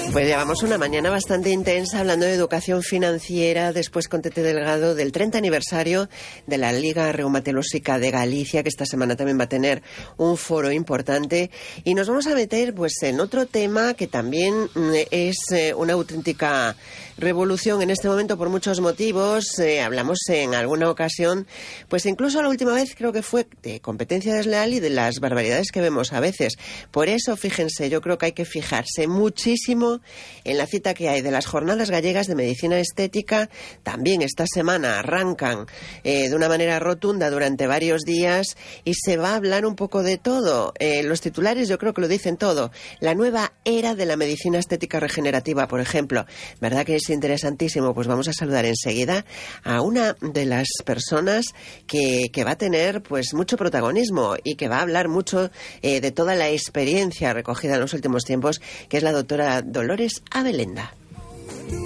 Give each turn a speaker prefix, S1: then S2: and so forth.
S1: Pues llevamos una mañana bastante intensa hablando de educación financiera, después con Tete Delgado del 30 aniversario de la Liga Reumatológica de Galicia, que esta semana también va a tener un foro importante, y nos vamos a meter pues en otro tema que también es una auténtica revolución en este momento por muchos motivos. Hablamos en alguna ocasión, pues incluso la última vez creo que fue de competencia desleal y de las barbaridades que vemos a veces. Por eso, fíjense, yo creo que hay que fijarse muchísimo en la cita que hay de las Jornadas Gallegas de Medicina Estética. También esta semana arrancan de una manera rotunda durante varios días y se va a hablar un poco de todo. Los titulares yo creo que lo dicen todo. La nueva era de la medicina estética regenerativa, por ejemplo. ¿Verdad que es interesantísimo? Pues vamos a saludar enseguida a una de las personas que va a tener pues mucho protagonismo y que va a hablar mucho de toda la experiencia recogida en los últimos tiempos, que es la doctora Dolores Abelenda.